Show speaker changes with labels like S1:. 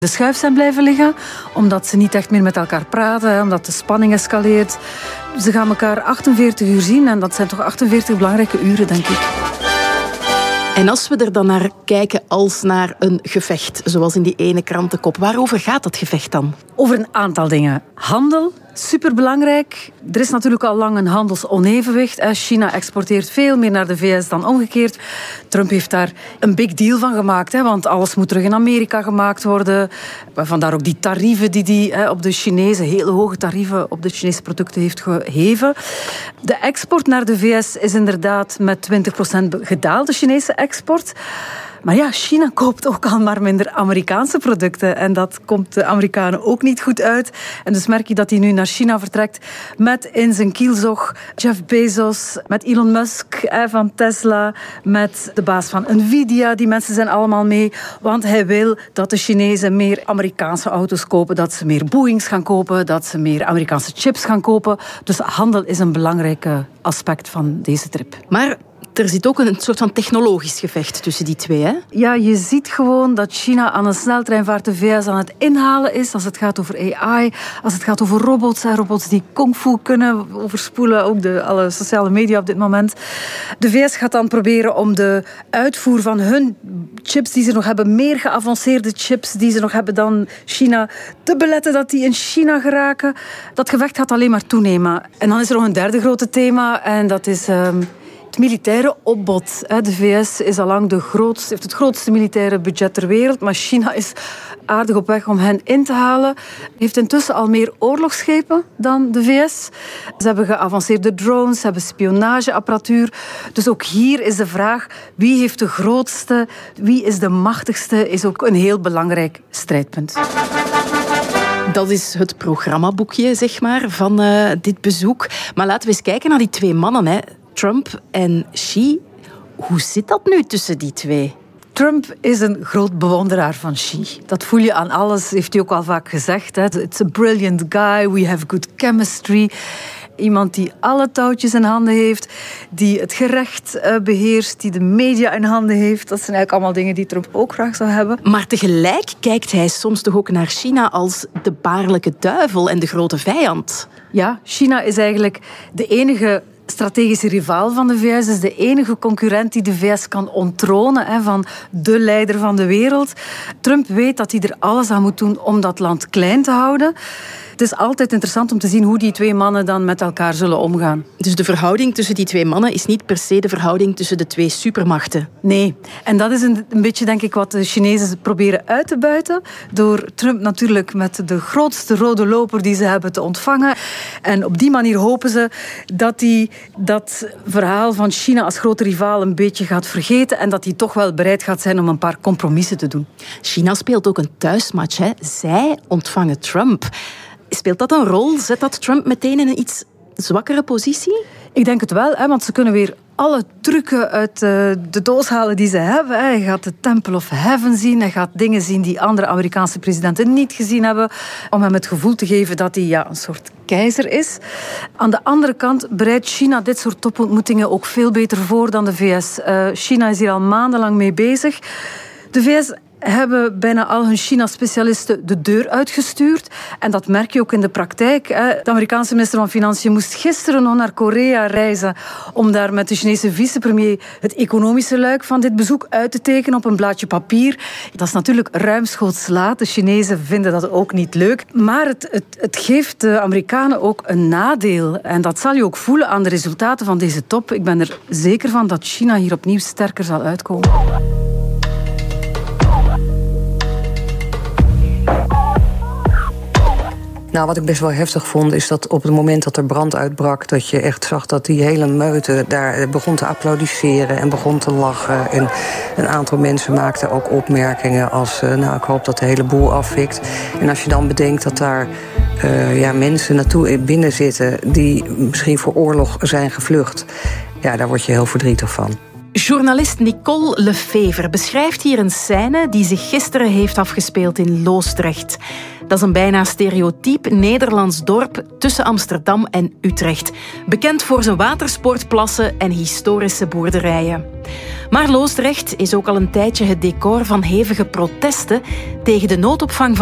S1: de schuif zijn blijven liggen, omdat ze niet echt meer met elkaar praten, omdat de spanning escaleert. Ze gaan elkaar 48 uur zien en dat zijn toch 48 belangrijke uren, denk ik.
S2: En als we er dan naar kijken als naar een gevecht, zoals in die ene krantenkop, waarover gaat dat gevecht dan?
S1: Over een aantal dingen. Handel, superbelangrijk. Er is natuurlijk al lang een handelsonevenwicht. China exporteert veel meer naar de VS dan omgekeerd. Trump heeft daar een big deal van gemaakt, want alles moet terug in Amerika gemaakt worden. Vandaar ook die tarieven die hij op de Chinese, hele hoge tarieven op de Chinese producten heeft geheven. De export naar de VS is inderdaad met 20% gedaald, de Chinese export. Maar ja, China koopt ook al maar minder Amerikaanse producten. En dat komt de Amerikanen ook niet goed uit. En dus merk je dat hij nu naar China vertrekt met in zijn kielzog Jeff Bezos, met Elon Musk van Tesla, met de baas van Nvidia. Die mensen zijn allemaal mee. Want hij wil dat de Chinezen meer Amerikaanse auto's kopen, dat ze meer Boeings gaan kopen, dat ze meer Amerikaanse chips gaan kopen. Dus handel is een belangrijk aspect van deze trip.
S2: Maar er zit ook een soort van technologisch gevecht tussen die twee, hè?
S1: Ja, je ziet gewoon dat China aan een sneltreinvaart de VS aan het inhalen is. Als het gaat over AI, als het gaat over robots. Robots die kung fu kunnen overspoelen. Ook alle sociale media op dit moment. De VS gaat dan proberen om de uitvoer van hun chips die ze nog hebben, meer geavanceerde chips die ze nog hebben dan China, te beletten dat die in China geraken. Dat gevecht gaat alleen maar toenemen. En dan is er nog een derde grote thema en dat is het militaire opbod. De VS is al lang heeft het grootste militaire budget ter wereld, maar China is aardig op weg om hen in te halen. Heeft intussen al meer oorlogsschepen dan de VS. Ze hebben geavanceerde drones, ze hebben spionageapparatuur. Dus ook hier is de vraag, wie heeft de grootste, wie is de machtigste, is ook een heel belangrijk strijdpunt.
S2: Dat is het programmaboekje, zeg maar, van dit bezoek. Maar laten we eens kijken naar die twee mannen, hè. Trump en Xi. Hoe zit dat nu tussen die twee?
S1: Trump is een groot bewonderaar van Xi. Dat voel je aan alles, heeft hij ook al vaak gezegd. It's a brilliant guy, we have good chemistry. Iemand die alle touwtjes in handen heeft, die het gerecht beheerst, die de media in handen heeft. Dat zijn eigenlijk allemaal dingen die Trump ook graag zou hebben.
S2: Maar tegelijk kijkt hij soms toch ook naar China als de baarlijke duivel en de grote vijand.
S1: Ja, China is eigenlijk de enige strategische rivaal van de VS, is de enige concurrent die de VS kan onttronen van de leider van de wereld. Trump weet dat hij er alles aan moet doen om dat land klein te houden. Het is altijd interessant om te zien hoe die twee mannen dan met elkaar zullen omgaan.
S2: Dus de verhouding tussen die twee mannen is niet per se de verhouding tussen de twee supermachten?
S1: Nee. En dat is een beetje, denk ik, wat de Chinezen proberen uit te buiten. Door Trump natuurlijk met de grootste rode loper die ze hebben te ontvangen. En op die manier hopen ze dat hij dat verhaal van China als grote rivaal een beetje gaat vergeten en dat hij toch wel bereid gaat zijn om een paar compromissen te doen.
S2: China speelt ook een thuismatch, hè? Zij ontvangen Trump. Speelt dat een rol? Zet dat Trump meteen in een iets zwakkere positie?
S1: Ik denk het wel, want ze kunnen weer alle trucken uit de doos halen die ze hebben. Hij gaat de Temple of Heaven zien. Hij gaat dingen zien die andere Amerikaanse presidenten niet gezien hebben. Om hem het gevoel te geven dat hij een soort keizer is. Aan de andere kant bereidt China dit soort topontmoetingen ook veel beter voor dan de VS. China is hier al maandenlang mee bezig. De VS hebben bijna al hun China-specialisten de deur uitgestuurd. En dat merk je ook in de praktijk. De Amerikaanse minister van Financiën moest gisteren nog naar Korea reizen om daar met de Chinese vicepremier het economische luik van dit bezoek uit te tekenen op een blaadje papier. Dat is natuurlijk ruimschoots laat. De Chinezen vinden dat ook niet leuk. Maar het geeft de Amerikanen ook een nadeel. En dat zal je ook voelen aan de resultaten van deze top. Ik ben er zeker van dat China hier opnieuw sterker zal uitkomen.
S3: Nou, wat ik best wel heftig vond, is dat op het moment dat er brand uitbrak, dat je echt zag dat die hele meute daar begon te applaudisseren en begon te lachen. En een aantal mensen maakten ook opmerkingen als, ik hoop dat de hele boel afvikt. En als je dan bedenkt dat daar mensen binnen zitten die misschien voor oorlog zijn gevlucht, ja, daar word je heel verdrietig van.
S2: Journalist Nicole Lefever beschrijft hier een scène die zich gisteren heeft afgespeeld in Loosdrecht. Dat is een bijna stereotyp Nederlands dorp tussen Amsterdam en Utrecht. Bekend voor zijn watersportplassen en historische boerderijen. Maar Loosdrecht is ook al een tijdje het decor van hevige protesten tegen de noodopvang